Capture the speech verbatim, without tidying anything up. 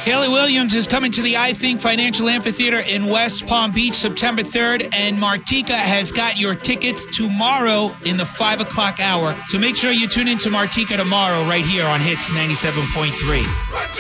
Haley Williams is coming to the I Think Financial Amphitheater in West Palm Beach September third, and Martika has got your tickets tomorrow in the five o'clock hour. So make sure you tune in to Martika tomorrow right here on Hits ninety-seven point three.